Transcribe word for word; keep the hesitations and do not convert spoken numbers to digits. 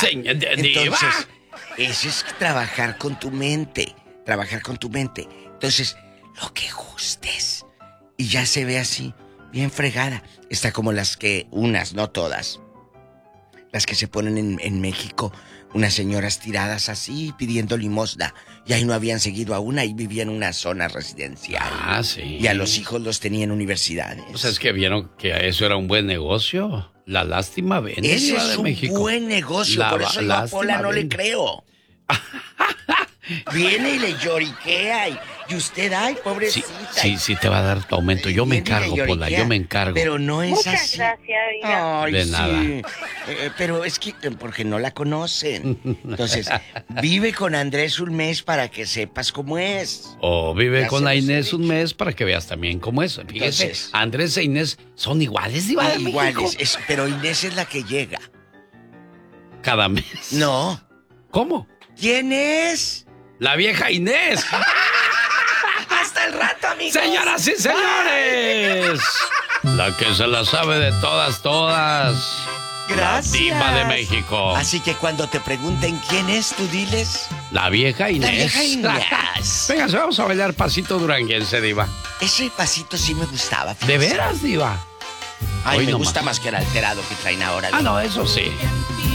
Señor, de- Entonces, diva. eso es trabajar con tu mente. Trabajar con tu mente. Entonces, lo que gustes. Y ya se ve así, bien fregada. Está como las que, unas, no todas. Las que se ponen en, en México, unas señoras tiradas así, pidiendo limosna. Y ahí no habían seguido a una y vivían en una zona residencial. Ah, sí. Y a los hijos los tenían en universidades. Pues es que vieron que eso era un buen negocio. La lástima vende. Ese Diva es de un México. buen negocio, La por eso yo a Pola no le vende. creo. Viene y le lloriquea y, y usted, ay, Sí, pobrecita. sí, sí te va a dar tu aumento. Yo me Viene y le encargo, Pola, lloriquea, yo me encargo. Pero no es Muchas así. gracias, Diva. Ay, De sí. nada. Eh, pero es que eh, porque no la conocen. Entonces, vive con Andrés un mes para que sepas cómo es. O vive Ya con se la los he Inés un dicho. mes para que veas también cómo es. Fíjese, Entonces- Andrés e Inés son iguales, Diva de Iguales, México. es- pero Inés es la que llega. Cada mes. No. ¿Cómo? ¿Quién es? La vieja Inés. Hasta el rato, amigos. Señoras y señores. La que se la sabe de todas, todas. Gracias. La diva de México. Así que cuando te pregunten quién es, tú diles. La vieja Inés. La vieja Inés. Venga, vamos a bailar pasito duranguense, diva. Ese pasito sí me gustaba. ¿De fíjese. veras, diva? Ay, Hoy me no gusta más. más que el alterado que traen ahora. Ah, no, eso sí.